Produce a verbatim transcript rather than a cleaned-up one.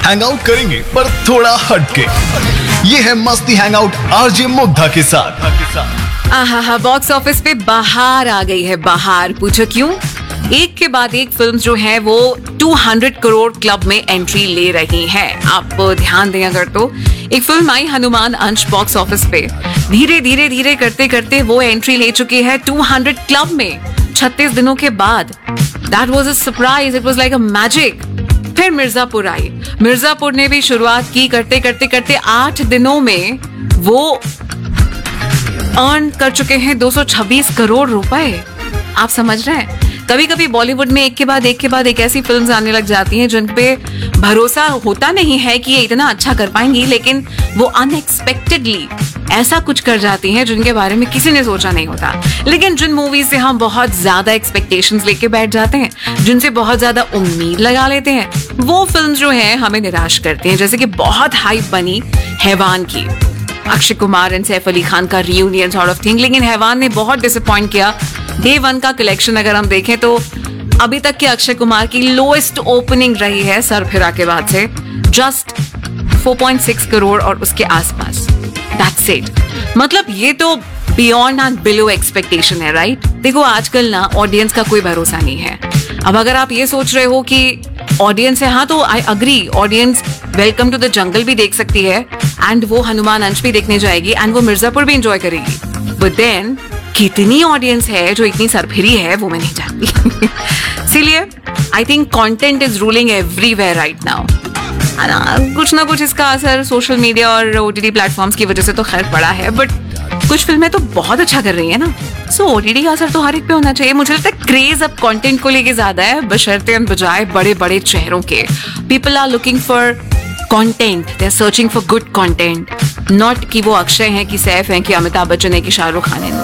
Hang out करेंगे पर थोड़ा हटके। ये है मस्ती हैंग आउट आरजे मुग्धा के साथ। आहा, बॉक्स ऑफिस पे बाहर आ गई है बाहर। पूछो क्यों? एक के बाद एक फिल्म जो है वो दो सौ करोड़ क्लब में एंट्री ले रही हैं। आप ध्यान दें अगर तो एक फिल्म आई हनुमान अंश बॉक्स ऑफिस पे, धीरे धीरे धीरे करते करते वो एंट्री ले चुकी है दो सौ क्लब में छत्तीस दिनों के बाद। That was a surprise, it was like a magic. फिर मिर्जापुर आई, मिर्जापुर ने भी शुरुआत की, करते करते करते आठ दिनों में वो अर्न कर चुके हैं दो सौ छब्बीस करोड़ रुपए। आप समझ रहे हैं? कभी कभी बॉलीवुड में एक के बाद एक के बाद एक ऐसी फिल्म्स आने लग जाती हैं जिन पे भरोसा होता नहीं है कि ये इतना अच्छा कर पाएंगी, लेकिन वो अनएक्सपेक्टेडली ऐसा कुछ कर जाती हैं जिनके बारे में किसी ने सोचा नहीं होता। लेकिन जिन मूवीज से हम बहुत ज्यादा एक्सपेक्टेशंस लेके बैठ जाते हैं, जिनसे बहुत ज्यादा उम्मीद लगा लेते हैं, वो फिल्म जो है हमें निराश करती हैं। जैसे कि बहुत हाइप बनी हैवान की, अक्षय कुमार एंड सैफ अली खान का रियूनियन सॉर्ट ऑफ थिंग, लेकिन हैवान ने बहुत डिसअपॉइंट किया। डे वन का कलेक्शन अगर हम देखें तो अभी तक के अक्षय कुमार की लोएस्ट ओपनिंग रही है सरफिरा के बाद से, जस्ट चार पॉइंट छह करोड़ और उसके आसपास। That's it. मतलब ये तो बियॉन्ड एंड बिलो एक्सपेक्टेशन है, राइट? देखो आजकल ना ऑडियंस का कोई भरोसा नहीं है। अब अगर आप ये सोच रहे हो कि ऑडियंस है, हाँ तो I agree, audience welcome to the jungle भी देख सकती है एंड वो हनुमान अंश भी देखने जाएगी एंड वो मिर्जापुर भी एंजॉय करेगी। बट देन कितनी ऑडियंस है जो इतनी सरफिरी है वो मैं नहीं जानती। इसीलिए I think content is ruling everywhere right now. कुछ ना कुछ इसका असर सोशल मीडिया और ओटीटी प्लेटफॉर्म्स की वजह से तो खैर पड़ा है, बट कुछ फिल्में तो बहुत अच्छा कर रही है ना। सो ओटीटी का असर तो हर एक पे होना चाहिए। मुझे लगता है क्रेज अब कंटेंट को लेके ज्यादा है बशर्ते बजाय बड़े बड़े चेहरों के। People are looking for content, they are searching for good content, not कि वो अक्षय हैं कि सैफ हैं कि अमिताभ बच्चन है कि शाहरुख खान है।